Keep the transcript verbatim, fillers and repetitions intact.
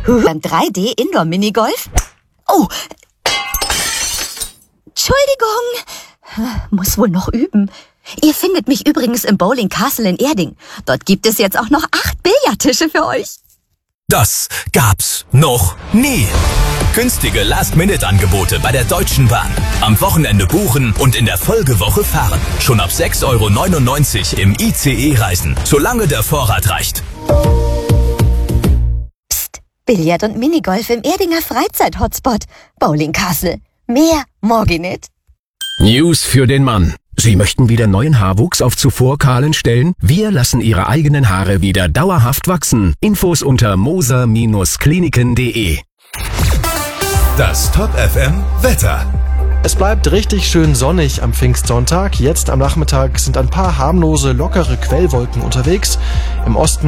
Beim drei D Indoor Minigolf? Oh, Entschuldigung. Muss wohl noch üben. Ihr findet mich übrigens im Bowling Castle in Erding. Dort gibt es jetzt auch noch acht Billardtische für euch. Das gab's noch nie. Günstige Last-Minute-Angebote bei der Deutschen Bahn. Am Wochenende buchen und in der Folgewoche fahren. Schon ab sechs Euro neunundneunzig im I C E-Reisen, solange der Vorrat reicht. Psst, Billard und Minigolf im Erdinger Freizeit-Hotspot. Bowling Castle. Mehr morgen nicht. News für den Mann. Sie möchten wieder neuen Haarwuchs auf zuvor kahlen Stellen? Wir lassen Ihre eigenen Haare wieder dauerhaft wachsen. Infos unter moser Kliniken punkt de. Das Top F M Wetter. Es bleibt richtig schön sonnig am Pfingstsonntag. Jetzt am Nachmittag sind ein paar harmlose, lockere Quellwolken unterwegs. Im Osten